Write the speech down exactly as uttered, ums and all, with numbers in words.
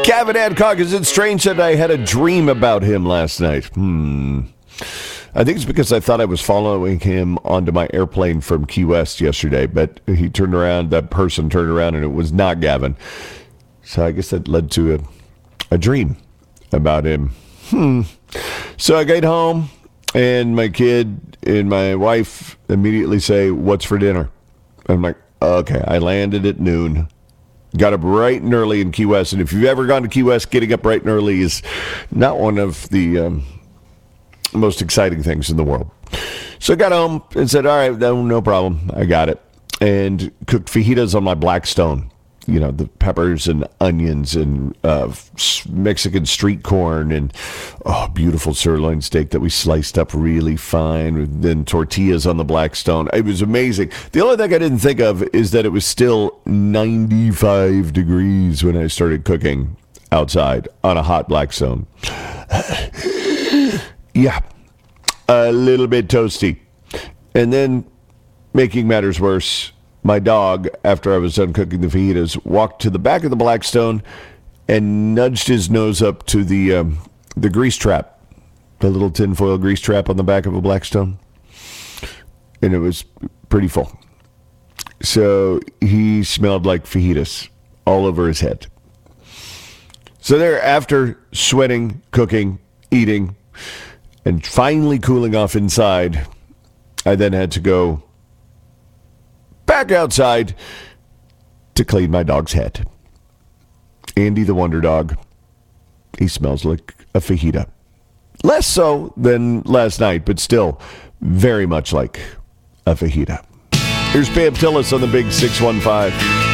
Gavin Adcock, is it strange that I had a dream about him last night? Hmm. I think it's because I thought I was following him onto my airplane from Key West yesterday, but he turned around, that person turned around, and it was not Gavin. So I guess that led to a, a dream about him. Hmm. So I get home, and my kid and my wife immediately say, "What's for dinner?" I'm like, okay. I landed at noon. Got up bright and early in Key West, and if you've ever gone to Key West, getting up bright and early is not one of the um, most exciting things in the world. So I got home and said, all right, no, no problem. I got it. And cooked fajitas on my Blackstone. You know, the peppers and onions and uh, Mexican street corn and, oh, beautiful sirloin steak that we sliced up really fine. And then tortillas on the Blackstone. It was amazing. The only thing I didn't think of is that it was still ninety-five degrees when I started cooking outside on a hot Blackstone. Yeah, a little bit toasty. And then, making matters worse, my dog, after I was done cooking the fajitas, walked to the back of the Blackstone and nudged his nose up to the um, the grease trap, the little tinfoil grease trap on the back of a Blackstone. And it was pretty full. So he smelled like fajitas all over his head. So there, after sweating, cooking, eating, and finally cooling off inside, I then had to go back outside to clean my dog's head. Andy the Wonder Dog. He smells like a fajita. Less so than last night, but still very much like a fajita. Here's Pam Tillis on the Big six one five.